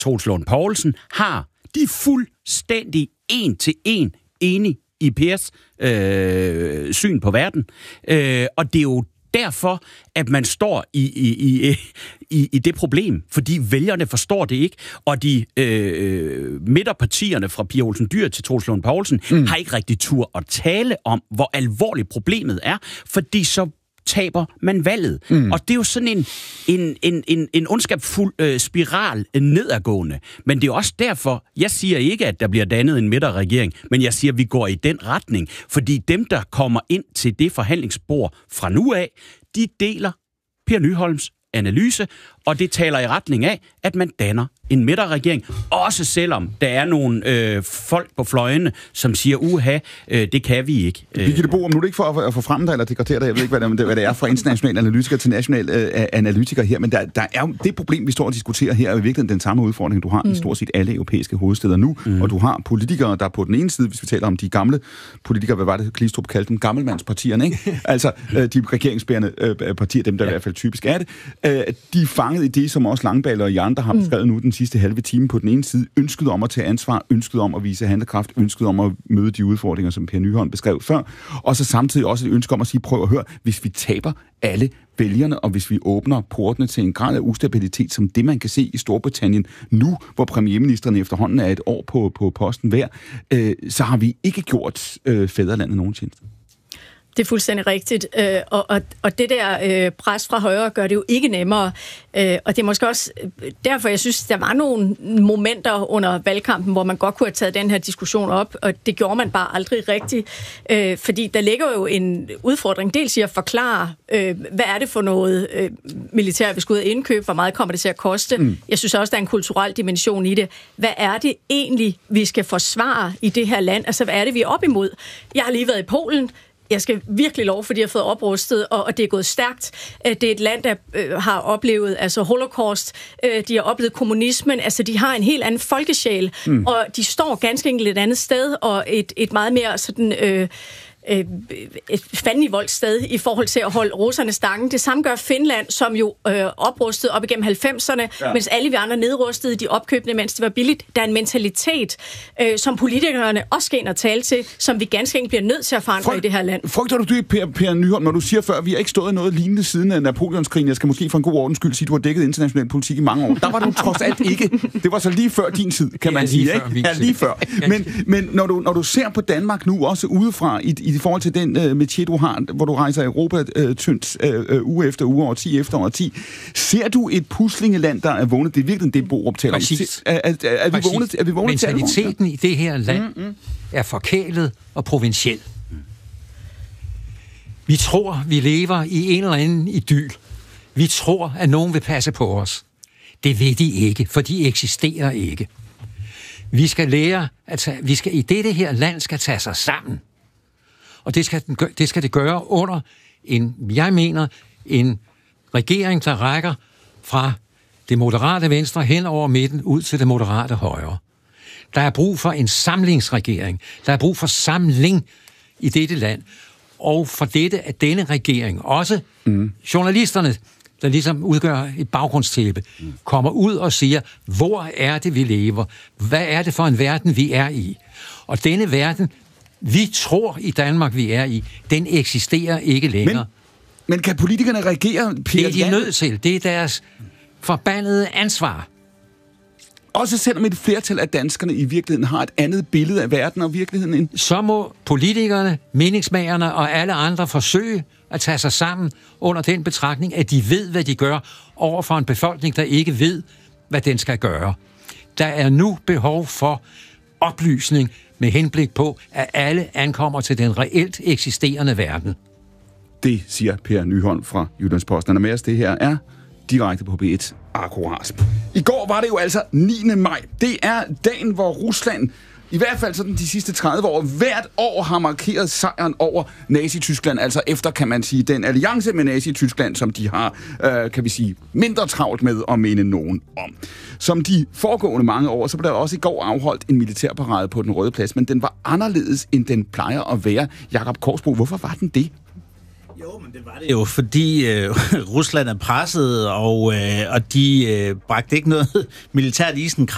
Troels Lund Poulsen har, de er fuldstændig en til en enige i Pers syn på verden. Og det er jo derfor, at man står i det problem, fordi vælgerne forstår det ikke, og de midterpartierne fra Pia Olsen Dyhr til Troels Lund Poulsen har ikke rigtig tur at tale om, hvor alvorligt problemet er, fordi så taber man valget. Og det er jo sådan en ondskabsfuld spiral nedadgående. Men det er også derfor, jeg siger ikke, at der bliver dannet en midterregering, men jeg siger, at vi går i den retning. Fordi dem, der kommer ind til det forhandlingsbord fra nu af, de deler Per Nyholms analyse, og det taler i retning af, at man danner en midterregering, også selvom der er nogle folk på fløjene, som siger, det kan vi ikke. Birgitte Borup, nu er det ikke for at få frem dig eller dekortere dig, jeg ved ikke, hvad det er fra internationale analytikere til nationale analytikere her, men der er jo det problem, vi står og diskuterer her, er i virkeligheden den samme udfordring, du har i stort set alle europæiske hovedsteder nu, og du har politikere, der på den ene side, hvis vi taler om de gamle politikere, hvad var det, Klistrup kaldte dem, gammelmandspartierne, ikke? Altså de regeringsbærende partier, dem der i hvert fald typisk er det, de er fanget i det, som også Langballe og Jan, der har beskrevet nu den sidste halve time på den ene side, ønsket om at tage ansvar, ønsket om at vise handlekraft, ønsket om at møde de udfordringer, som Per Nyholm beskrev før, og så samtidig også et ønske om at sige, prøv at høre, hvis vi taber alle vælgerne, og hvis vi åbner portene til en grad af ustabilitet, som det man kan se i Storbritannien nu, hvor premierministeren efterhånden er et år på posten hver, så har vi ikke gjort fædrelandet nogen tjeneste. Det er fuldstændig rigtigt, og det der pres fra højre gør det jo ikke nemmere, og det er måske også derfor, jeg synes, der var nogle momenter under valgkampen, hvor man godt kunne have taget den her diskussion op, og det gjorde man bare aldrig rigtigt, fordi der ligger jo en udfordring, dels i at forklare, hvad er det for noget militær, vi skal ud og indkøbe, hvor meget kommer det til at koste. Jeg synes også, der er en kulturel dimension i det. Hvad er det egentlig, vi skal forsvare i det her land? Altså, hvad er det, vi er op imod? Jeg har lige været i Polen. Jeg skal virkelig lov, fordi jeg har fået oprustet, og det er gået stærkt. Det er et land, der har oplevet holocaust. De har oplevet kommunismen. Altså, de har en helt anden folkesjæl, og de står ganske enkelt et andet sted, og et meget mere sådan et fandenivoldt sted i forhold til at holde russerne stangen. Det samme gør Finland, som jo oprustede op igennem 90'erne, mens alle vi andre nedrustede de opkøbende, mens det var billigt. Der er en mentalitet, som politikerne også skal ind og tale til, som vi ganske enkelt bliver nødt til at forandre i det her land. Frygter du det, Per Nyholm, når du siger før, at vi har ikke stået noget lignende siden af Napoleonskrigen? Jeg skal måske for en god ordens skyld sige, at du har dækket international politik i mange år. Der var du trods alt ikke. Det var så lige før din tid, kan man sige. Ikke? Ja, lige før. Men når du ser på Danmark nu, også udefra, i forhold til den metier, du har, hvor du rejser Europa tyndt uge efter uge, årti efter årti. Ser du et puslingeland, der er vågnet? Det er virkelig det, Borup taler om. Er vi vågnet? Mentaliteten i det her land er forkælet og provinciel. Vi tror, vi lever i en eller anden idyl. Vi tror, at nogen vil passe på os. Det ved de ikke, for de eksisterer ikke. Vi skal lære, at i dette her land skal tage sig sammen. Og det skal det gøre under en regering, der rækker fra det moderate venstre hen over midten ud til det moderate højre. Der er brug for en samlingsregering. Der er brug for samling i dette land. Og for dette, at denne regering, også journalisterne, der ligesom udgør et baggrundstæppe, kommer ud og siger, hvor er det, vi lever? Hvad er det for en verden, vi er i? Og denne verden, vi tror i Danmark, vi er i, den eksisterer ikke længere. Men kan politikerne reagere? Det er de nødt til. Det er deres forbandede ansvar. Også selvom et flertal af danskerne i virkeligheden har et andet billede af verden og virkeligheden end... Så må politikerne, meningsmagerne og alle andre forsøge at tage sig sammen under den betragtning, at de ved, hvad de gør, over for en befolkning, der ikke ved, hvad den skal gøre. Der er nu behov for oplysning med henblik på, at alle ankommer til den reelt eksisterende verden. Det siger Per Nyholm fra Jyllands-Posten. Og med os, det her er direkte på B1 akkurat. I går var det jo altså 9. maj. Det er dagen, hvor Rusland, i hvert fald sådan de sidste 30 år, hvert år har markeret sejren over Nazi-Tyskland. Altså efter, kan man sige, den alliance med Nazi-Tyskland, som de har, kan vi sige, mindre travlt med at minde nogen om. Som de foregående mange år, så blev der også i går afholdt en militærparade på Den Røde Plads, men den var anderledes, end den plejer at være. Jakob Korsbro, hvorfor var den det? Jo, men det var det jo, fordi Rusland er presset, og de bragte ikke noget militært isen